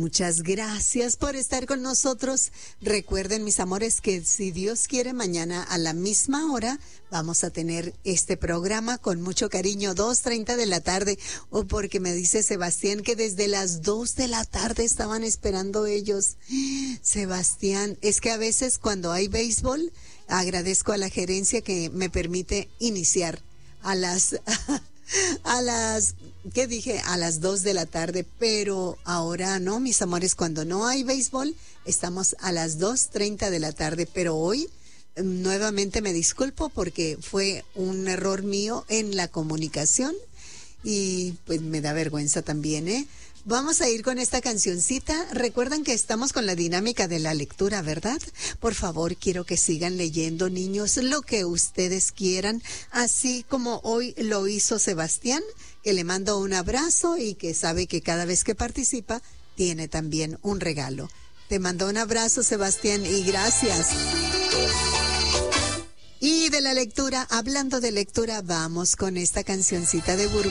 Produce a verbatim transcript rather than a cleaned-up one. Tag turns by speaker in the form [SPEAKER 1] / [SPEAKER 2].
[SPEAKER 1] Muchas gracias por estar con nosotros. Recuerden, mis amores, que si Dios quiere, mañana a la misma hora vamos a tener este programa con mucho cariño, dos treinta de la tarde. O oh, porque me dice Sebastián que desde las dos de la tarde estaban esperando ellos. Sebastián, es que a veces cuando hay béisbol, agradezco a la gerencia que me permite iniciar a las... a las, ¿qué dije? A las dos de la tarde, pero ahora no, mis amores, cuando no hay béisbol, estamos a las dos treinta de la tarde, pero hoy nuevamente me disculpo porque fue un error mío en la comunicación y pues me da vergüenza también, ¿eh? Vamos a ir con esta cancioncita. Recuerdan que estamos con la dinámica de la lectura, ¿verdad? Por favor, quiero que sigan leyendo, niños, lo que ustedes quieran, así como hoy lo hizo Sebastián, que le mando un abrazo y que sabe que cada vez que participa tiene también un regalo. Te mando un abrazo, Sebastián, y gracias. Y de la lectura, hablando de lectura, vamos con esta cancioncita de Burbuja.